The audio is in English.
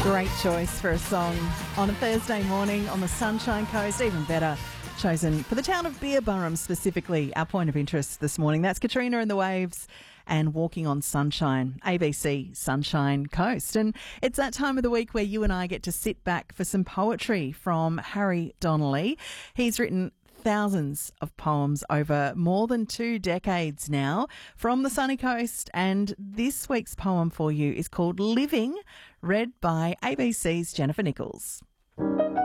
Great choice for a song on a Thursday morning on the Sunshine Coast. Even better, chosen for the town of Beerburrum specifically, our point of interest this morning. That's Katrina and the Waves and Walking on Sunshine, ABC Sunshine Coast. And it's that time of the week where you and I get to sit back for some poetry from Harry Donnelly. He's written thousands of poems over more than 2 decades now from the sunny coast, and this week's poem for you is called Living, read by ABC's Jennifer Nichols.